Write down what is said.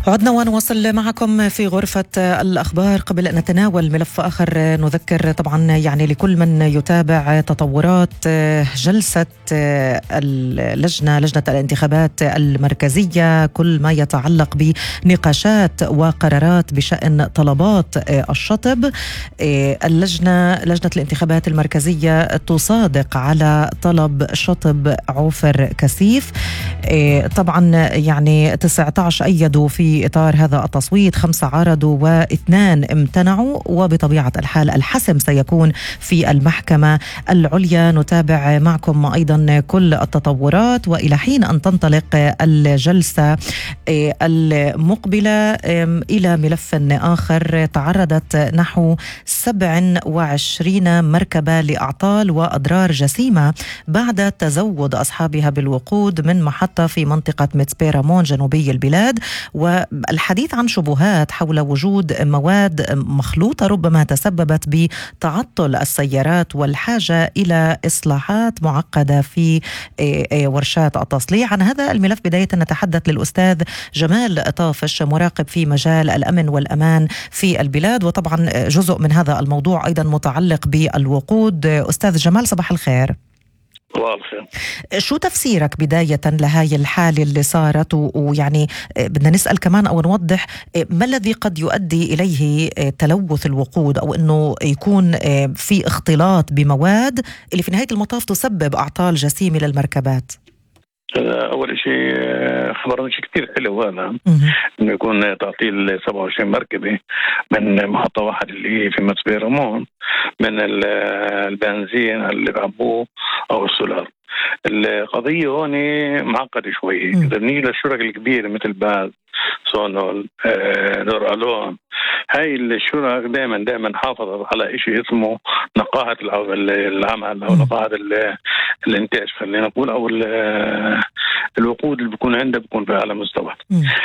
عدنا ونواصل معكم في غرفة الأخبار. قبل أن نتناول ملف آخر نذكر طبعا لكل من يتابع تطورات جلسة لجنة الانتخابات المركزية كل ما يتعلق بنقاشات وقرارات بشأن طلبات الشطب. لجنة الانتخابات المركزية تصادق على طلب شطب عوفر كثيف. طبعا 19 أيدوا في إطار هذا التصويت، 5 عارضوا و2 امتنعوا، وبطبيعة الحال الحسم سيكون في المحكمة العليا. نتابع معكم أيضا كل التطورات وإلى حين أن تنطلق الجلسة المقبلة إلى ملف آخر. تعرضت نحو 27 مركبة لأعطال وأضرار جسيمة بعد تزود أصحابها بالوقود من محطة في منطقة متسبيرامون جنوبي البلاد، والحديث عن شبهات حول وجود مواد مخلوطة ربما تسببت بتعطل السيارات والحاجة إلى إصلاحات معقدة في ورشات التصليح. عن هذا الملف بداية نتحدث للأستاذ جمال طافش، مراقب في مجال الأمن والأمان في البلاد، وطبعا جزء من هذا الموضوع أيضا متعلق بالوقود. أستاذ جمال صباح الخير. شو تفسيرك بداية لهاي الحالة اللي صارت، ويعني بدنا نسأل كمان أو نوضح ما الذي قد يؤدي إليه تلوث الوقود أو أنه يكون في اختلاط بمواد اللي في نهاية المطاف تسبب أعطال جسيمة للمركبات؟ أول شيء خبرنا شيء كتير حلو هذا إنه يكون تعطيل 27 مركبة من محطة واحد اللي في متسبيرامون من البنزين اللي بعبوه أو السولار. القضية هون معقدة شوي. إذا نيجي للشركة الكبيرة مثل باز، سونول، دور ألون، هاي الشركة دائما حافظت على إشي اسمه نقاهة العمل أو نقاهة الإنتاج، خلينا نقول، أو الوقود اللي بيكون عندها بيكون في أعلى مستوى.